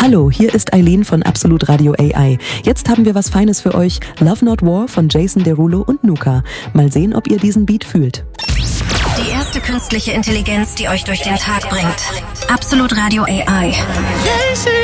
Hallo, hier ist Eileen von Absolut Radio AI. Jetzt haben wir was Feines für euch. Love Not War von Jason Derulo und Nuka. Mal sehen, ob ihr diesen Beat fühlt. Die erste künstliche Intelligenz, die euch durch den Tag bringt. Absolut Radio AI.